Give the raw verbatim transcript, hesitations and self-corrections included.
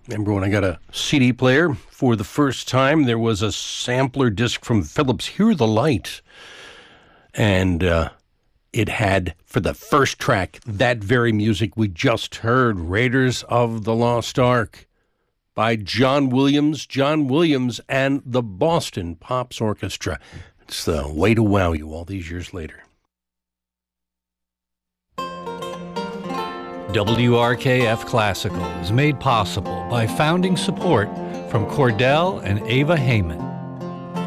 Remember when I got a C D player for the first time? There was a sampler disc from Philips, Hear the Light. And uh, it had, for the first track, that very music we just heard, Raiders of the Lost Ark, by John Williams, John Williams and the Boston Pops Orchestra. It's the way to wow you all these years later. W R K F Classical is made possible by founding support from Cordell and Ava Heyman.